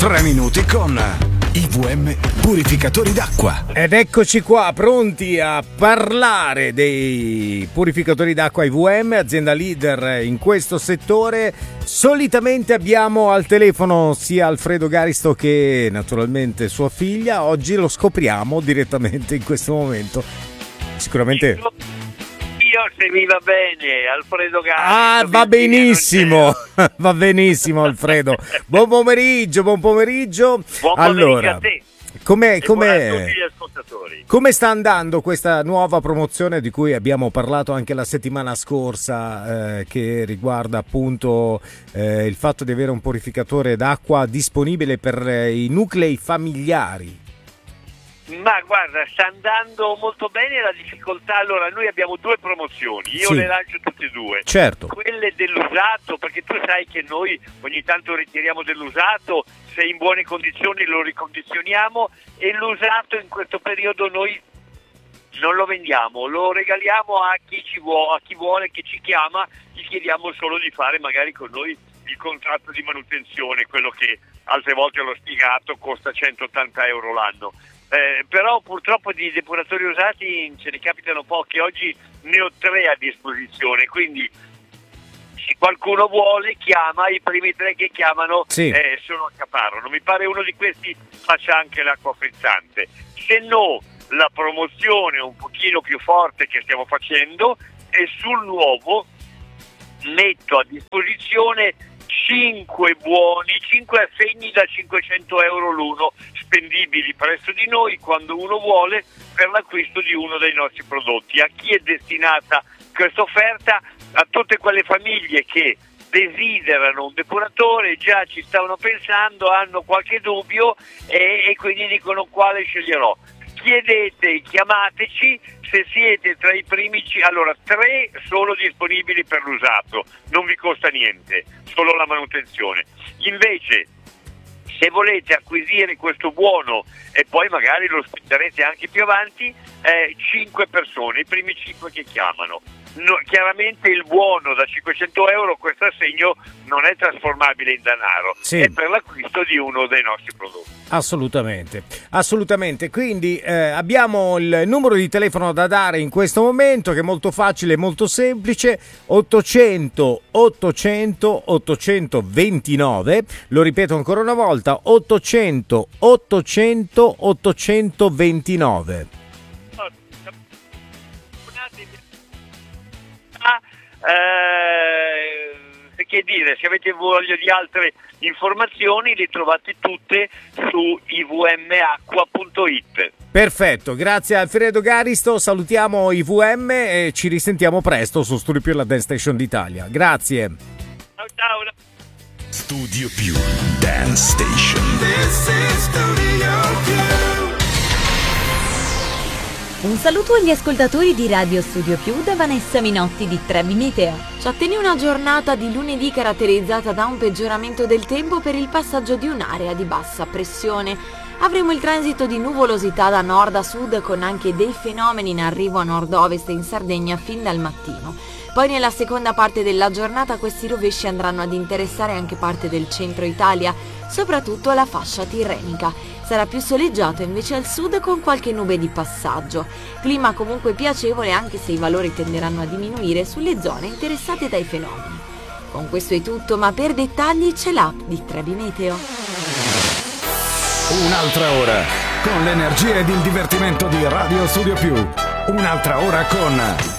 3 minuti con IVM Purificatori d'acqua. Ed eccoci qua, pronti a parlare dei purificatori d'acqua IVM, azienda leader in questo settore. Solitamente abbiamo al telefono sia Alfredo Garisto che naturalmente sua figlia. Oggi lo scopriamo direttamente in questo momento. Sicuramente... Se mi va bene, Alfredo Garisto. Ah, va benissimo, va benissimo Alfredo. Buon pomeriggio. Buon pomeriggio allora, a te. Come sta andando questa nuova promozione di cui abbiamo parlato anche la settimana scorsa, che riguarda appunto il fatto di avere un purificatore d'acqua disponibile per i nuclei familiari? Ma guarda, sta andando molto bene. La difficoltà, allora, noi abbiamo due promozioni, io le lancio tutte e due. Certo. Quelle dell'usato, perché tu sai che noi ogni tanto ritiriamo dell'usato, se in buone condizioni lo ricondizioniamo, e l'usato in questo periodo noi non lo vendiamo, lo regaliamo a chi vuole, che ci chiama, gli chiediamo solo di fare magari con noi il contratto di manutenzione, quello che altre volte l'ho spiegato, costa 180 euro l'anno. Però purtroppo di depuratori usati ce ne capitano pochi. Oggi ne ho 3 a disposizione, quindi se qualcuno vuole chiama, i primi 3 che chiamano sono a caparro. Non mi pare uno di questi faccia anche l'acqua frizzante. Se no, la promozione un pochino più forte che stiamo facendo è sul nuovo. Metto a disposizione 5 assegni da 500 euro l'uno, spendibili presso di noi quando uno vuole per l'acquisto di uno dei nostri prodotti. A chi è destinata questa offerta? A tutte quelle famiglie che desiderano un depuratore, già ci stavano pensando, hanno qualche dubbio e quindi dicono quale sceglierò. Chiedete, chiamateci se siete tra i primi. Allora, 3 solo disponibili per l'usato, non vi costa niente, solo la manutenzione. Invece, se volete acquisire questo buono e poi magari lo spenderete anche più avanti, 5 persone, i primi 5 che chiamano. No, chiaramente il buono da 500 euro, questo assegno non è trasformabile in denaro, è per l'acquisto di uno dei nostri prodotti. Assolutamente. Quindi abbiamo il numero di telefono da dare in questo momento, che è molto facile e molto semplice: 800 829, lo ripeto ancora una volta, 800 829. Che dire, se avete voglia di altre informazioni le trovate tutte su ivmacqua.it. Perfetto, grazie a Alfredo Garisto, salutiamo IVM e ci risentiamo presto su Studio Più, la Dance Station d'Italia. Grazie. Ciao. Studio Più Dance Station. This is Studio Più. Un saluto agli ascoltatori di Radio Studio Più da Vanessa Minotti di Trebi Meteo. Ci attende una giornata di lunedì caratterizzata da un peggioramento del tempo per il passaggio di un'area di bassa pressione. Avremo il transito di nuvolosità da nord a sud, con anche dei fenomeni in arrivo a nord-ovest e in Sardegna fin dal mattino. Poi nella seconda parte della giornata questi rovesci andranno ad interessare anche parte del centro Italia, soprattutto la fascia tirrenica. Sarà più soleggiato invece al sud, con qualche nube di passaggio. Clima comunque piacevole, anche se i valori tenderanno a diminuire sulle zone interessate dai fenomeni. Con questo è tutto, ma per dettagli c'è l'app di Trebi Meteo. Un'altra ora con l'energia ed il divertimento di Radio Studio Più. Un'altra ora con